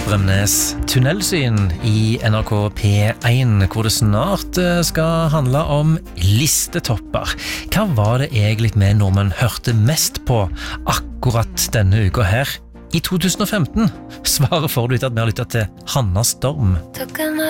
Bremnes tunnelsyn i NRK P1, hvor det snart skal handle om listetopper. Hva var det egentlig vi nordmenn hørte mest på akkurat denne uka her i 2015? Svaret får du etter at vi har lyttet til Hanna Storm.